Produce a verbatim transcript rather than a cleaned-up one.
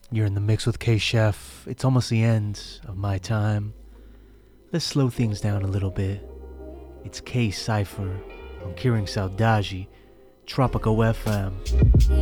You're in the mix with K-Chef. It's almost the end of my time. Let's slow things down a little bit. It's K-Cypher on Kirin Saudade, Tropical F M.